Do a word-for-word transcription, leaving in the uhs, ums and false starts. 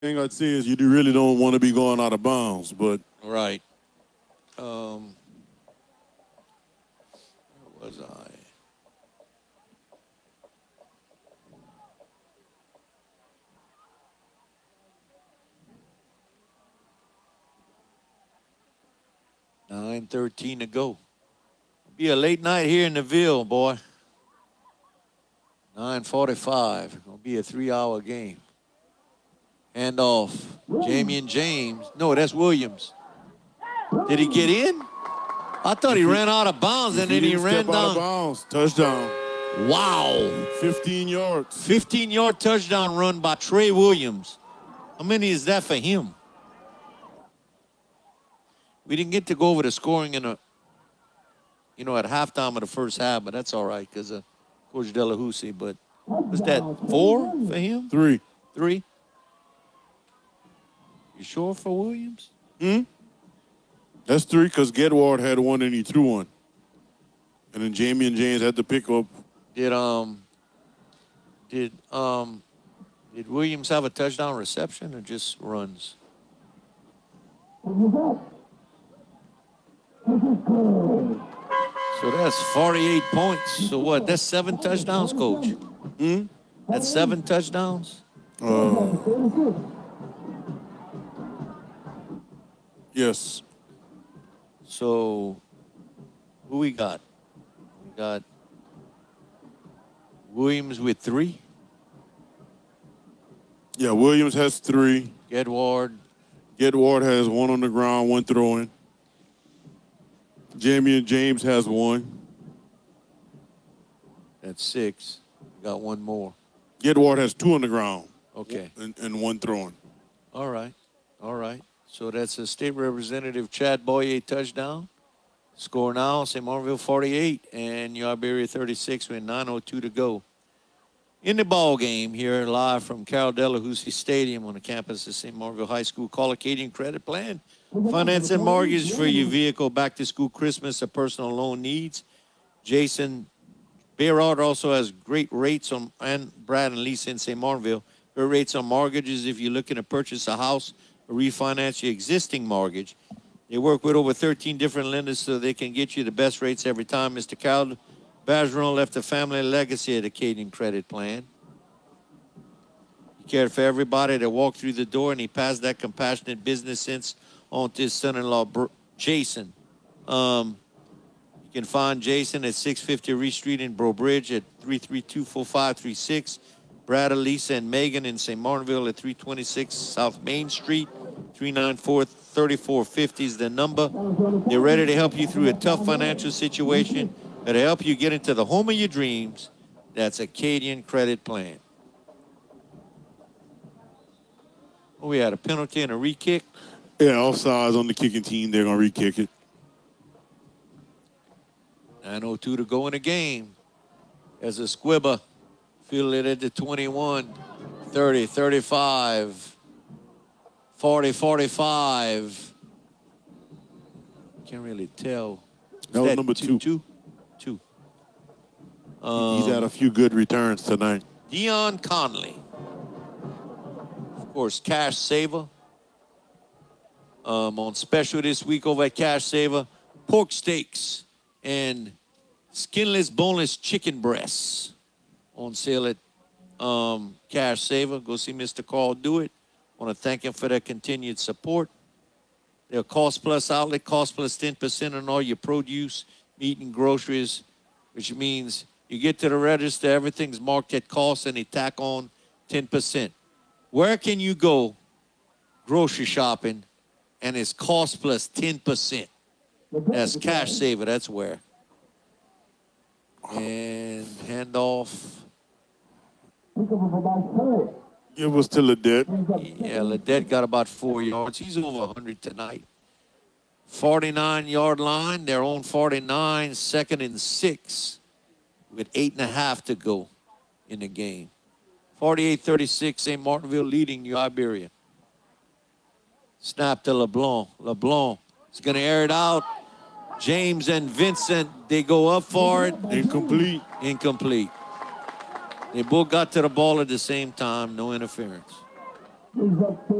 thing I'd say is you do really don't want to be going out of bounds, but Right. Um, where was I? nine thirteen to go. Be a late night here in the Ville, boy. nine forty-five. Gonna be a three-hour game. Handoff. Jamie and James. No, that's Williams. Did he get in? I thought he If he- ran out of bounds if and he then he didn't ran step out of down. bounds, touchdown, Wow. fifteen yards. fifteen-yard touchdown run by Trey Williams. How many is that for him? We didn't get to go over the scoring in a, you know, at halftime of the first half, but that's all right because of Coach Delahousie. But was that four for him? Three. Three? You sure for Williams? Hmm? That's three because Gedward had one and he threw one. And then Jamie and James had to pick up. Did um did um did Williams have a touchdown reception or just runs? So that's forty-eight points. So what? That's seven touchdowns, Coach. Hmm? That's seven touchdowns. Uh, yes. So who we got? We got Williams with three. Yeah, Williams has three. Gedward. Gedward has one on the ground, one throwing. Jamie and James has one. That's six. We got one more. Gedward has two on the ground. Okay. And, and one throwing. All right. All right. So that's a state representative Chad Boye touchdown. Score now, Saint Martinville forty-eight and New Iberia thirty-six with nine oh two to go. In the ball game here live from Carol Delahousie Stadium on the campus of Saint Martinville High School. Call Acadian Credit Plan. Finance and mortgage for your vehicle, back to school, Christmas, or personal loan needs. Jason Bayrard also has great rates on, and Brad and Lisa in Saint Martinville. Great rates on mortgages if you're looking to purchase a house or refinance your existing mortgage. They work with over thirteen different lenders so they can get you the best rates every time. Mister Carol Bergeron left a family legacy at Acadian Credit Plan. He cared for everybody that walked through the door, and he passed that compassionate business sense on to his son-in-law, Jason. Um, you can find Jason at six fifty Reed Street in Breaux Bridge at three three two, four five three six. Brad, Lisa, and Megan in Saint Martinville at three twenty-six South Main Street. three nine four, three four five zero is the number. They're ready to help you through a tough financial situation, but to help you get into the home of your dreams. That's Acadian Credit Plan. Oh, we had a penalty and a re-kick. Yeah, offsides on the kicking team. They're going to re-kick it. nine oh two to go in the game. As a squibber, field it at the twenty-one, thirty, thirty-five, forty, forty-five. Can't really tell. That was number two. Two? Two. He's had Um, a few good returns tonight. Dion Conley. Of course, Cash Saver. Um, on special this week over at Cash Saver, pork steaks and skinless, boneless chicken breasts on sale at um, Cash Saver. Go see Mister Carl do it. Want to thank him for their continued support. Their cost plus outlet, cost plus ten percent on all your produce, meat, and groceries, which means you get to the register, everything's marked at cost, and they tack on ten percent. Where can you go grocery shopping and it's cost plus ten percent? That's Cash Saver, that's where. And handoff. Give us to Ledette. Yeah, Ledette got about four yards. He's over one hundred tonight. forty-nine-yard line. They're on forty-nine, second and six with eight and a half to go in the game. forty-eight thirty-six, Saint Martinville leading New Iberia. Snap to LeBlanc. LeBlanc is going to air it out. James and Vincent, they go up for it. Incomplete. Incomplete. They both got to the ball at the same time. No interference. is up